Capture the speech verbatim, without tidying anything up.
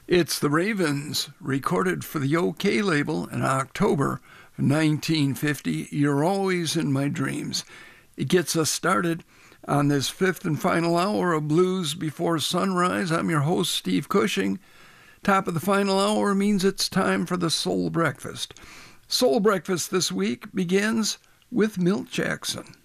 It's the Ravens, recorded for the OK label in October nineteen fifty. You're Always in My Dreams. It gets us started on this fifth and final hour of Blues Before Sunrise. I'm your host, Steve Cushing. Top of the final hour means it's time for the Soul Breakfast. Soul Breakfast this week begins with Milt Jackson.